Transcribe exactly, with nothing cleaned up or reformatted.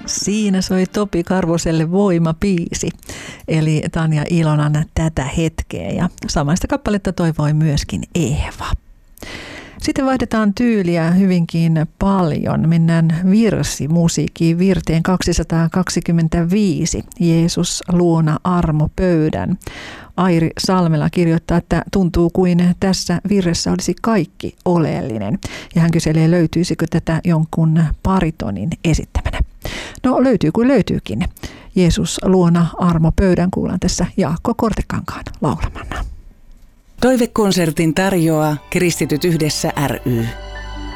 Siinä soi Topi Karvoselle voimapiisi, eli Tanja Ilonan Tätä hetkeä, ja samaista kappaletta toivoi myöskin Eeva. Sitten vaihdetaan tyyliä hyvinkin paljon. Mennään virsimusiikkiin virteen kaksisataakaksikymmentäviisi. Jeesus luona armo pöydän. Airi Salmela kirjoittaa, että tuntuu kuin tässä virressä olisi kaikki oleellinen. Ja hän kyselee, löytyisikö tätä jonkun paritonin esittämänä. No löytyy kuin löytyykin. Jeesus luona armo pöydän kuullaan tässä Jaakko Kortekankaan laulamana. Toivekonsertin tarjoaa Kristityt yhdessä ry.